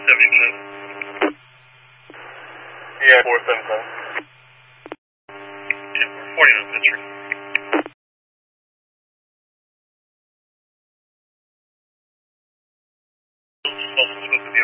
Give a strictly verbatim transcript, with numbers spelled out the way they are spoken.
seventy-seven. Yeah, four seven seven. Yeah, we're forty-nine Century. Supposed to look at the